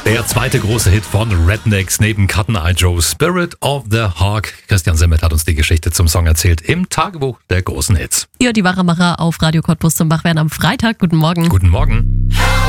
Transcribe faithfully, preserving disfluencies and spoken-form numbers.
Der zweite große Hit von Rednecks neben Cotton Eye Joe, Spirit of the Hawk. Christian Simmert hat uns die Geschichte zum Song erzählt im Tagebuch der großen Hits. Ihr hört die Wachmacher auf Radio Cottbus zum Wachwerden am Freitag. Guten Morgen. Guten Morgen.